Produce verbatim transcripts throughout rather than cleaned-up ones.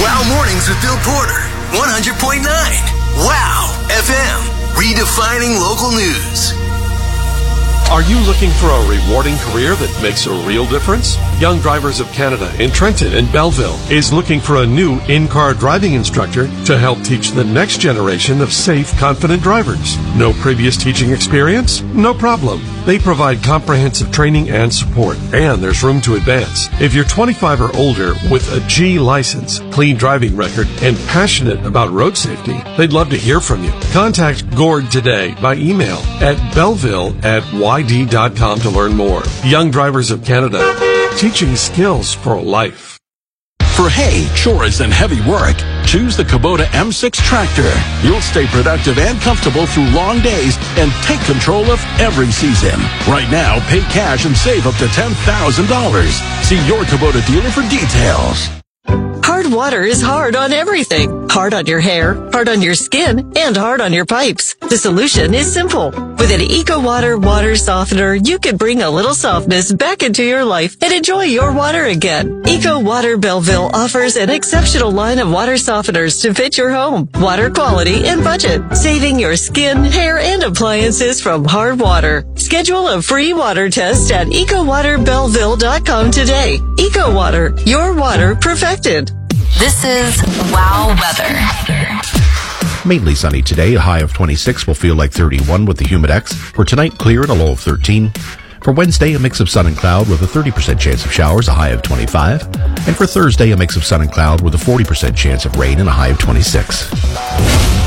Wow Mornings with Bill Porter, one hundred point nine. Wow F M, redefining local news. Are you looking for a rewarding career that makes a real difference? Young Drivers of Canada in Trenton and Belleville is looking for a new in-car driving instructor to help teach the next generation of safe, confident drivers. No previous teaching experience? No problem. They provide comprehensive training and support, and there's room to advance. If you're twenty-five or older with a G license, clean driving record, and passionate about road safety, they'd love to hear from you. Contact Gord today by email at belleville at y d dot com to learn more. Young Drivers of Canada, teaching skills for life. For hay, chores, and heavy work, choose the Kubota M six tractor. You'll stay productive and comfortable through long days and take control of every season. Right now, pay cash and save up to ten thousand dollars. See your Kubota dealer for details. Hard water is hard on everything. Hard on your hair, hard on your skin, and hard on your pipes. The solution is simple. With an EcoWater water softener, you can bring a little softness back into your life and enjoy your water again. EcoWater Belleville offers an exceptional line of water softeners to fit your home, water quality, and budget, saving your skin, hair, and appliances from hard water. Schedule a free water test at eco water belleville dot com today. EcoWater, your water perfected. This is Wow Weather. Mainly sunny today. A high of twenty-six will feel like thirty-one with the Humidex. For tonight, clear and a low of thirteen. For Wednesday, a mix of sun and cloud with a thirty percent chance of showers, a high of twenty-five. And for Thursday, a mix of sun and cloud with a forty percent chance of rain and a high of twenty-six.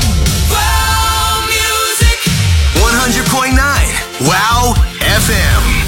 Wow Music, one hundred point nine. Wow F M.